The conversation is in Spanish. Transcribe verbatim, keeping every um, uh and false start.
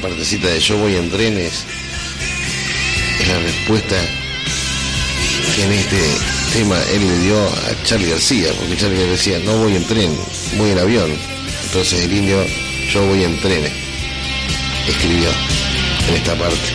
partecita de yo voy en trenes es la respuesta que en este tema él le dio a Charly García, porque Charly García no voy en tren, voy en avión. Entonces el indio yo voy en trenes escribió en esta parte.